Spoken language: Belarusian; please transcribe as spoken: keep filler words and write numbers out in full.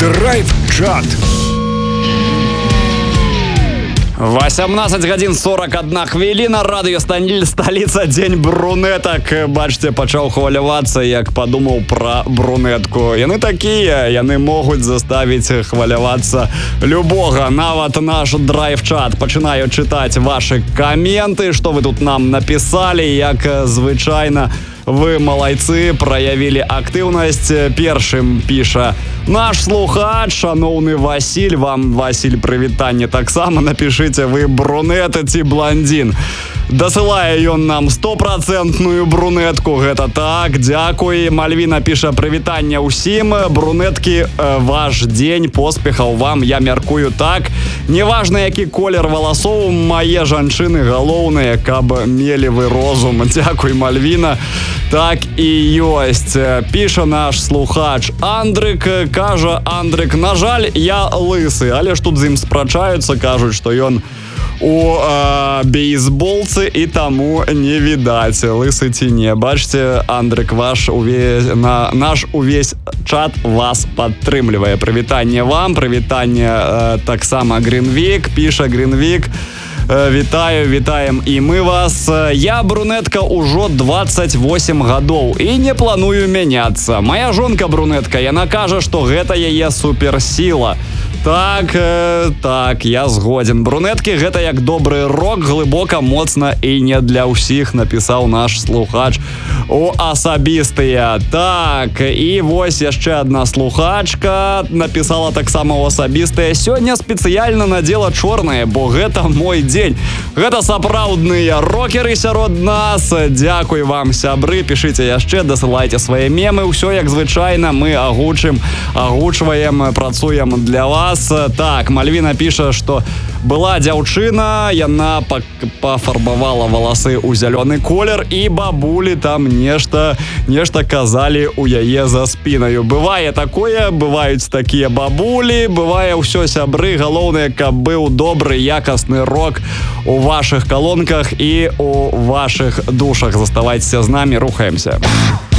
Драйв-чат. восемнадцать гадзін сорок одна хвіліна, радыё сталіца, дзень брунетак. Бачце, пачаў хвалявацца, як падумаў пра брунетку. Яны такія, яны могуць заставіць хвалявацца любога, нават наш драйв-чат. Пачынаю чытаць вашы каменты, што вы тут нам напісалі, як звычайна. Вы, малайцы, праявілі актыўнасць. Першым піша наш слухач, шаноўны Васіль. Вам, Васіль, прывітанне таксама. Напішыце, вы брунет ці блондзін. Дасылае ён нам стопроцентную брунетку. Гэта так, дзякуй. Мальвіна піша, прывітанне ўсім. Брунеткі, ваш дзень, поспехаў вам. Я мяркую так. Неважна, які колер валасоў, мае жанчыны галоўныя, каб мелі вы розум. Дзякуй, Мальвіна. Так і ёсць. Піша наш слухач Андрык. Кажа Андрык, на жаль, я лысы, але ж тут з ім спрачаюцца, кажуць, што ён у э, бейсболцы і таму не відаць, лысы ці не. Бачце, Андрык, ваш увесь, на, наш увесь чат вас падтрымлівае. Прывітанне вам, прывітанне э, таксама Гринвік, піша Гринвік. Вітаю, вітаем і мы вас. Я брунетка ўжо дваццаць восем гадоў і не планую мяняцца. Моя жонка брунетка, яна кажа, што гэта яе суперсіла. Так, э, так, я згоден. Брунеткі гэта як добры рок, глыбока, моцна і не для ўсіх, напісаў наш слухач у асабістыя. Так, і вось яшчэ адна слухачка напісала таксама ў асабістыя. Сёння спецыяльна надзела чорнае, бо гэта мой дзень. Гэта сапраўдныя рокеры сярод нас. Дзякуй вам, сябры, пішыце яшчэ, дасылайце свае мемы. Усё як звычайна мы агучым, агучваем, працуем для вас. Так, Мальвіна піша, што была дзяўчына, яна пафарбавала валасы ў зялёны колер, і бабулі там нешта, нешта казалі ў яе за спінаю. Бывае такое, бываюць такія бабулі, бывае ўсё, сябры. Галоўнае, каб быў добры, якасны рок у вашых калонках і у вашых душах. Заставайцеся з намі, рухаемся.